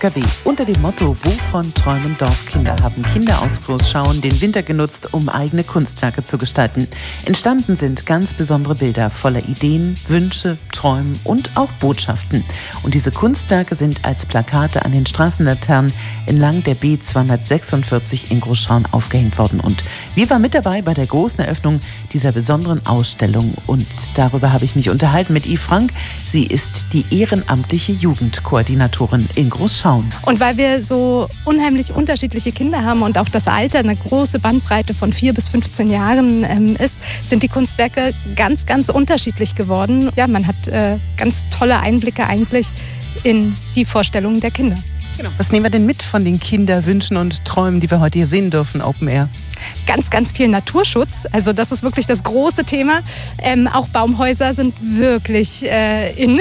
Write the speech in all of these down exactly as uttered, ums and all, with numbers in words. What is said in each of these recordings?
K W. Unter dem Motto Wovon träumen Dorfkinder haben Kinder aus Großschauen den Winter genutzt, um eigene Kunstwerke zu gestalten. Entstanden sind ganz besondere Bilder voller Ideen, Wünsche, Träumen und auch Botschaften. Und diese Kunstwerke sind als Plakate an den Straßenlaternen entlang der B zweihundertsechsundvierzig in Großschauen aufgehängt worden. Und wir waren mit dabei bei der großen Eröffnung dieser besonderen Ausstellung. Und darüber habe ich mich unterhalten mit Yves Frank. Sie ist die ehrenamtliche Jugendkoordinatorin in Großschauen. Und weil wir so unheimlich unterschiedliche Kinder haben und auch das Alter eine große Bandbreite von vier bis fünfzehn Jahren ähm, ist, sind die Kunstwerke ganz, ganz unterschiedlich geworden. Ja, man hat äh, ganz tolle Einblicke eigentlich in die Vorstellungen der Kinder. Genau. Was nehmen wir denn mit von den Kinderwünschen und Träumen, die wir heute hier sehen dürfen, Open Air? Ganz, ganz viel Naturschutz. Also das ist wirklich das große Thema. Ähm, auch Baumhäuser sind wirklich äh, in.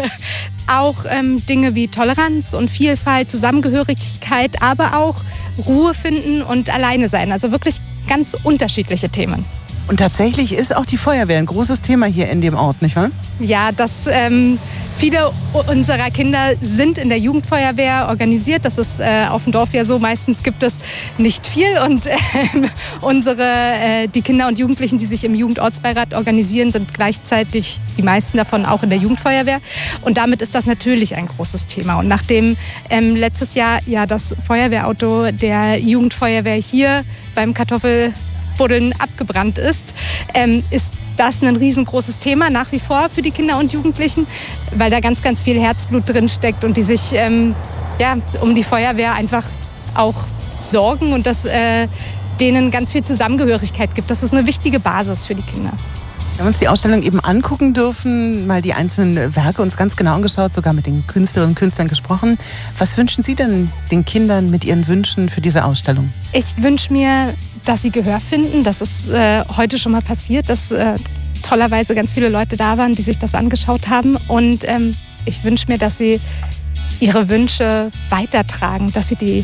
Auch ähm, Dinge wie Toleranz und Vielfalt, Zusammengehörigkeit, aber auch Ruhe finden und alleine sein. Also wirklich ganz unterschiedliche Themen. Und tatsächlich ist auch die Feuerwehr ein großes Thema hier in dem Ort, nicht wahr? Ja, das, ähm, viele unserer Kinder sind in der Jugendfeuerwehr organisiert. Das ist äh, auf dem Dorf ja so. Meistens gibt es nicht viel. Und äh, unsere, äh, die Kinder und Jugendlichen, die sich im Jugendortsbeirat organisieren, sind gleichzeitig die meisten davon auch in der Jugendfeuerwehr. Und damit ist das natürlich ein großes Thema. Und nachdem ähm, letztes Jahr ja das Feuerwehrauto der Jugendfeuerwehr hier beim Kartoffel Buddeln abgebrannt ist, ähm, ist das ein riesengroßes Thema nach wie vor für die Kinder und Jugendlichen, weil da ganz, ganz viel Herzblut drin steckt und die sich ähm, ja, um die Feuerwehr einfach auch sorgen und dass äh, denen ganz viel Zusammengehörigkeit gibt. Das ist eine wichtige Basis für die Kinder. Wir haben uns die Ausstellung eben angucken dürfen, mal die einzelnen Werke uns ganz genau angeschaut, sogar mit den Künstlerinnen und Künstlern gesprochen. Was wünschen Sie denn den Kindern mit ihren Wünschen für diese Ausstellung? Ich wünsche mir, dass sie Gehör finden. Das ist äh, heute schon mal passiert, dass äh, tollerweise ganz viele Leute da waren, die sich das angeschaut haben. Und ähm, ich wünsche mir, dass sie ihre Wünsche weitertragen, dass sie die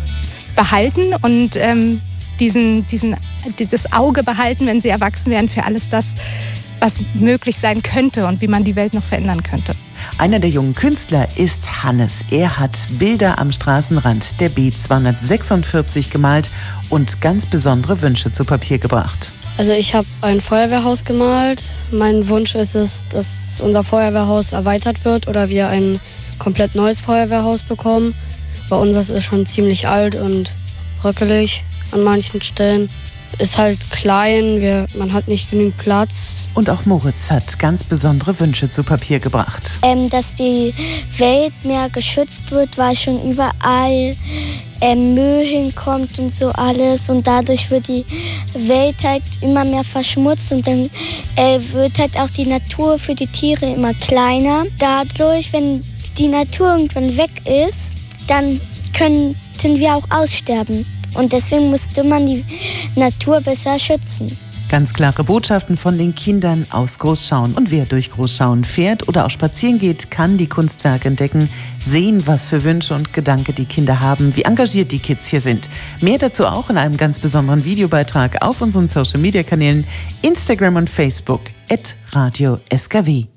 behalten und ähm, diesen, diesen, dieses Auge behalten, wenn sie erwachsen werden, für alles das, was möglich sein könnte und wie man die Welt noch verändern könnte. Einer der jungen Künstler ist Hannes. Er hat Bilder am Straßenrand der B zweihundertsechsundvierzig gemalt und ganz besondere Wünsche zu Papier gebracht. Also ich habe ein Feuerwehrhaus gemalt. Mein Wunsch ist es, dass unser Feuerwehrhaus erweitert wird oder wir ein komplett neues Feuerwehrhaus bekommen. Bei uns ist es schon ziemlich alt und bröckelig an manchen Stellen. Ist halt klein, wir, man hat nicht genügend Platz. Und auch Moritz hat ganz besondere Wünsche zu Papier gebracht. Ähm, dass die Welt mehr geschützt wird, weil schon überall ähm, Müll hinkommt und so alles. Und dadurch wird die Welt halt immer mehr verschmutzt und dann äh, wird halt auch die Natur für die Tiere immer kleiner. Dadurch, wenn die Natur irgendwann weg ist, dann könnten wir auch aussterben. Und deswegen musste man die Natur besser schützen. Ganz klare Botschaften von den Kindern aus Großschauen. Und wer durch Großschauen fährt oder auch spazieren geht, kann die Kunstwerke entdecken, sehen, was für Wünsche und Gedanken die Kinder haben, wie engagiert die Kids hier sind. Mehr dazu auch in einem ganz besonderen Videobeitrag auf unseren Social-Media-Kanälen Instagram und Facebook at Radio S K W.